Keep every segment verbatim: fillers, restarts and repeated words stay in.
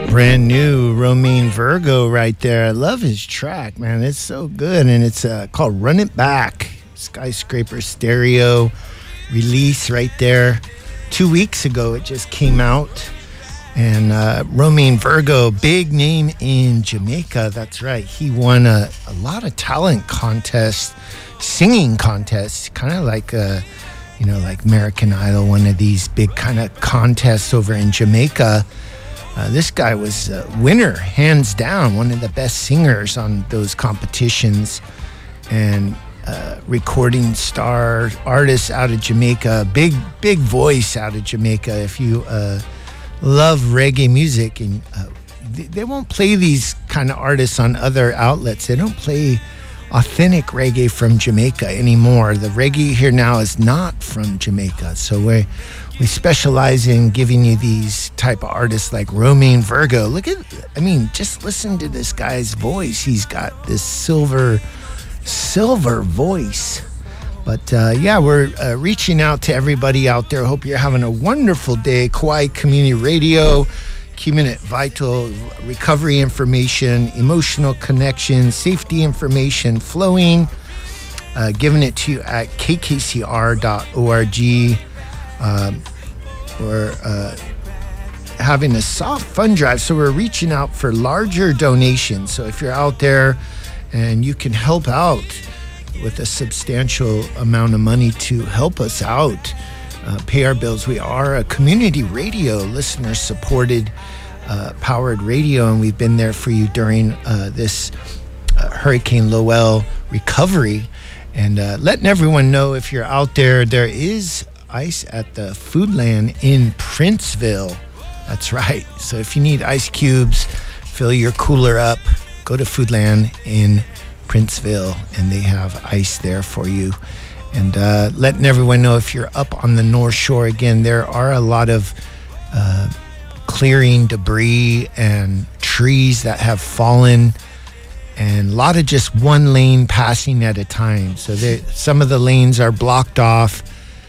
Brand new Romain Virgo right there. I love his track, man. It's so good. And it's uh, called Run It Back. Skyscraper Stereo release right there. Two weeks ago, it just came out. And uh, Romain Virgo, big name in Jamaica. That's right. He won a, a lot of talent contests, singing contests, kind of like, uh, you know, like American Idol, one of these big kind of contests over in Jamaica. Uh, this guy was a winner, hands down, one of the best singers on those competitions. And uh, recording star, artist out of Jamaica, big, big voice out of Jamaica. If you uh, love reggae music, and uh, they, they won't play these kind of artists on other outlets. They don't play authentic reggae from Jamaica anymore. The reggae here now is not from Jamaica. So we we specialize in giving you these type of artists like Romain Virgo. Look at, I mean, just listen to this guy's voice. He's got this silver, silver voice. But uh, yeah, we're uh, reaching out to everybody out there. Hope you're having a wonderful day. Kauai Community Radio, keeping it vital, recovery information, emotional connection, safety information flowing, uh, giving it to you at k k c r dot org. Um, we're uh, having a soft fund drive, so we're reaching out for larger donations. So if you're out there and you can help out with a substantial amount of money to help us out, uh, pay our bills. We are a community radio, listener-supported, uh, powered radio, and we've been there for you during uh, this uh, Hurricane Lowell recovery. And uh, letting everyone know, if you're out there, there is ice at the Foodland in Princeville. That's right. So if you need ice cubes, fill your cooler up, go to Foodland in Princeville, and they have ice there for you. And uh, letting everyone know, if you're up on the North Shore, again, there are a lot of uh, clearing debris and trees that have fallen, and a lot of just one lane passing at a time. So there, some of the lanes are blocked off,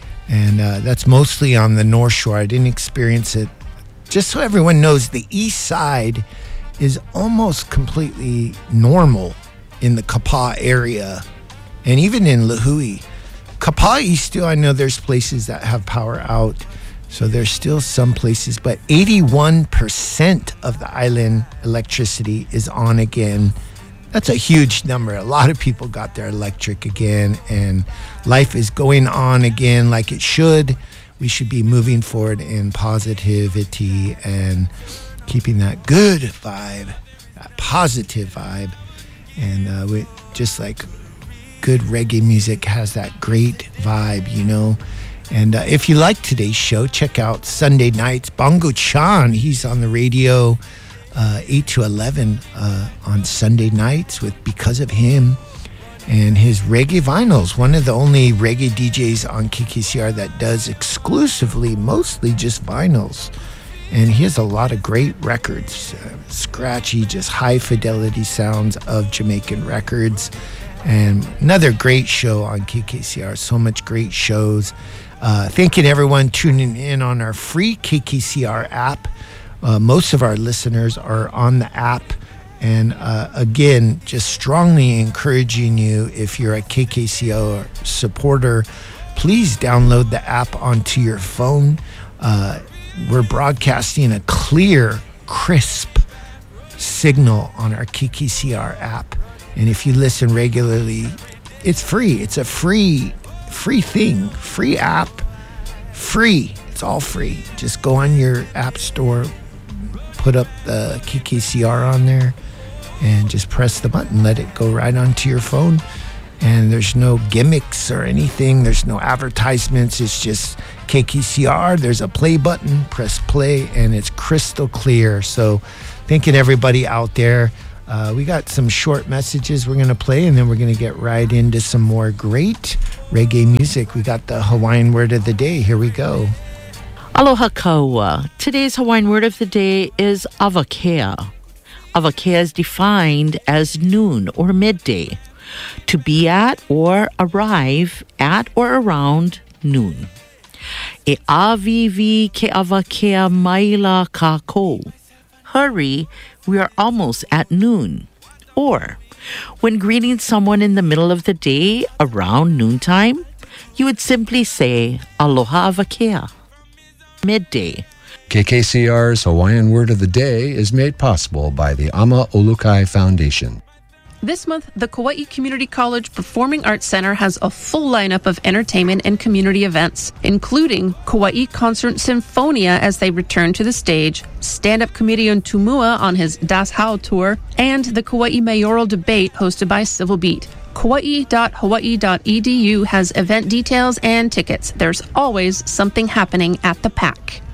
and uh, that's mostly on the North Shore. I didn't experience it. Just so everyone knows, the east side is almost completely normal in the Kapaa area, and even in Lihue. Kapaa still, I know there's places that have power out, so there's still some places, but eighty-one percent of the island electricity is on again. That's a huge number. A lot of people got their electric again, and life is going on again like it should. We should be moving forward in positivity and keeping that good vibe, that positive vibe. And uh, we, just like good reggae music has that great vibe, you know. And uh, if you like today's show, check out Sunday nights. Bongo Chan, he's on the radio uh, eight to eleven uh, on Sunday nights with Because of Him and his Reggae Vinyls. One of the only reggae D Js on K K C R that does exclusively, mostly just vinyls. And he has a lot of great records, uh, scratchy, just high fidelity sounds of Jamaican records. And another great show on K K C R. So much great shows. Uh, thanking everyone tuning in on our free K K C R app. Uh, most of our listeners are on the app. And uh, again, just strongly encouraging you, if you're a K K C R supporter, please download the app onto your phone. Uh, we're broadcasting a clear, crisp signal on our K K C R app. And if you listen regularly, it's free. It's a free, free thing, free app, free. It's all free. Just go on your app store, put up the K K C R on there, and just press the button. Let it go right onto your phone. And there's no gimmicks or anything. There's no advertisements. It's just K K C R. There's a play button. Press play, and it's crystal clear. So thanking everybody out there. Uh, we got some short messages we're going to play, and then we're going to get right into some more great reggae music. We got the Hawaiian word of the day. Here we go. Aloha kaua. Today's Hawaiian word of the day is avakea. Avakea is defined as noon or midday. To be at or arrive at or around noon. E avivi ke avakea maila kākou. hurry, we are almost at noon. Or, when greeting someone in the middle of the day around noontime, you would simply say, aloha avakea. Midday. K K C R's Hawaiian Word of the Day is made possible by the Ama Olukai Foundation. This month, the Kauai Community College Performing Arts Center has a full lineup of entertainment and community events, including Kauai Concert Symphonia as they return to the stage, stand-up comedian Tumua on his Das How tour, and the Kauai Mayoral Debate hosted by Civil Beat. Kauai dot hawaii dot e d u has event details and tickets. There's always something happening at the P A C.